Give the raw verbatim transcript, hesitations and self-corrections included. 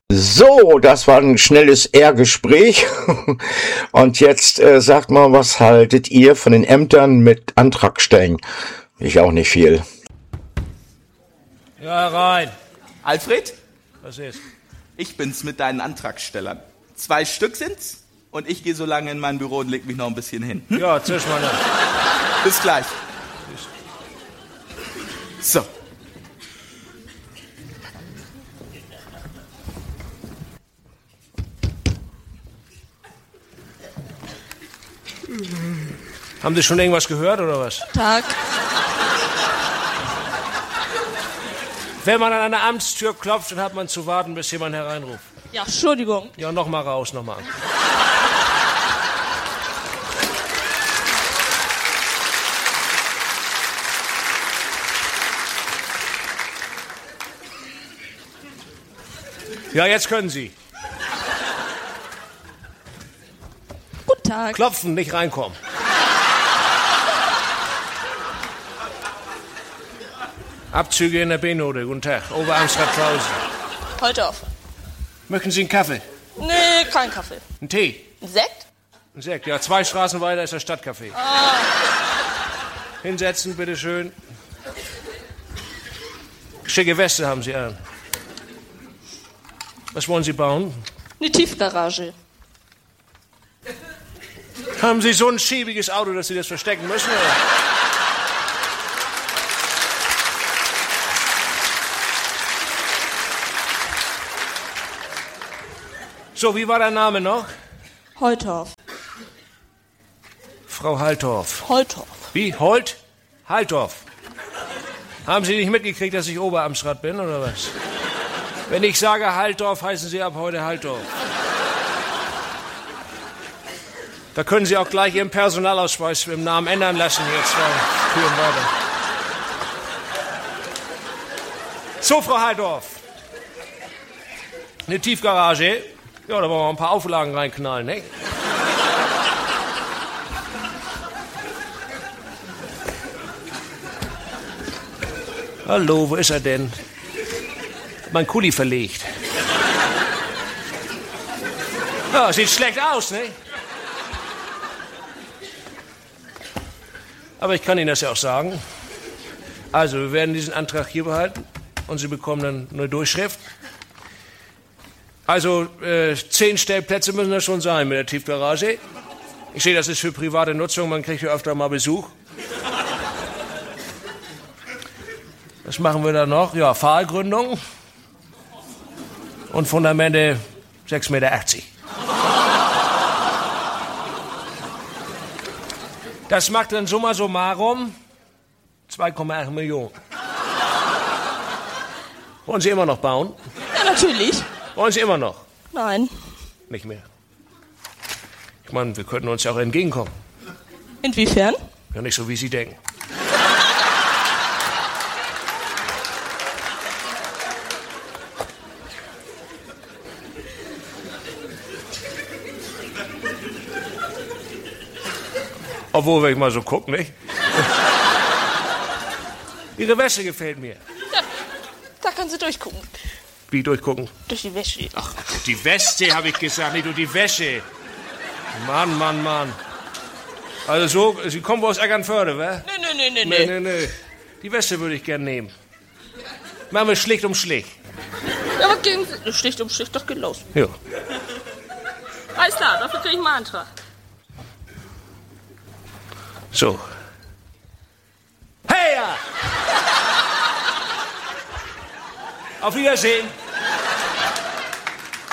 So, das war ein schnelles R-Gespräch. Und jetzt äh, sagt mal, was haltet ihr von den Ämtern mit Antragstellen? Ich auch nicht viel. Ja, rein. Alfred? Was ist? Ich bin's mit deinen Antragstellern. Zwei Stück sind's und ich gehe so lange in mein Büro und leg mich noch ein bisschen hin. Hm? Ja, zisch mal nach. Bis gleich. So. Haben Sie schon irgendwas gehört, oder was? Tag. Wenn man an einer Amtstür klopft, dann hat man zu warten, bis jemand hereinruft. Ja, Entschuldigung. Ja, noch mal raus, noch mal. Ja, jetzt können Sie. Guten Tag. Klopfen, nicht reinkommen. Abzüge in der B-Note. Guten Tag. Oberamtsrat Klausen. Heute auf. Möchten Sie einen Kaffee? Nee, kein Kaffee. Einen Tee? Ein Sekt? Ein Sekt. Ja, zwei Straßen weiter ist das Stadtcafé. Ah. Hinsetzen, bitteschön. Schicke Weste haben Sie an. Was wollen Sie bauen? Eine Tiefgarage. Haben Sie so ein schäbiges Auto, dass Sie das verstecken müssen? Oder? So, wie war der Name noch? Holtorf. Frau Haltorf. Holtorf. Wie? Holt? Haltorf. Haben Sie nicht mitgekriegt, dass ich Oberamtsrat bin, oder was? Wenn ich sage Haltorf, heißen Sie ab heute Haltorf. Da können Sie auch gleich Ihren Personalausweis im Namen ändern lassen, hier zwei Türen weiter. So, Frau Haltorf. Eine Tiefgarage. Ja, da wollen wir ein paar Auflagen reinknallen, ne? Hallo, wo ist er denn? Mein Kuli verlegt. Ja, sieht schlecht aus, ne? Aber ich kann Ihnen das ja auch sagen. Also, wir werden diesen Antrag hier behalten und Sie bekommen dann eine Durchschrift. Also, äh, zehn Stellplätze müssen das schon sein mit der Tiefgarage. Ich sehe, das ist für private Nutzung, man kriegt ja öfter mal Besuch. Was machen wir da noch? Ja, Pfahlgründung und Fundamente sechs Meter achtzig. Das macht dann summa summarum zwei Komma acht Millionen. Wollen Sie immer noch bauen? Ja, natürlich. Wollen Sie immer noch? Nein. Nicht mehr. Ich meine, wir könnten uns ja auch entgegenkommen. Inwiefern? Ja, nicht so, wie Sie denken. Obwohl, wenn ich mal so gucke, nicht? Ihre Wäsche gefällt mir. Ja, da können Sie durchgucken. Wie durchgucken? Durch die Wäsche. Ach, die Weste, habe ich gesagt, nicht durch die Wäsche. Mann, Mann, Mann. Also so, Sie kommen wohl aus Eckernförde, wa? Nee, nee, nee, nee, Nee, nee. nee, nee. Die Weste würde ich gern nehmen. Machen wir schlicht um schlicht. Ja, aber gehen Sie... Schlicht um Schlicht, das geht los. Ja. Alles klar, dafür kriege ich mal einen Antrag. So. Hey! Ja! Auf Wiedersehen.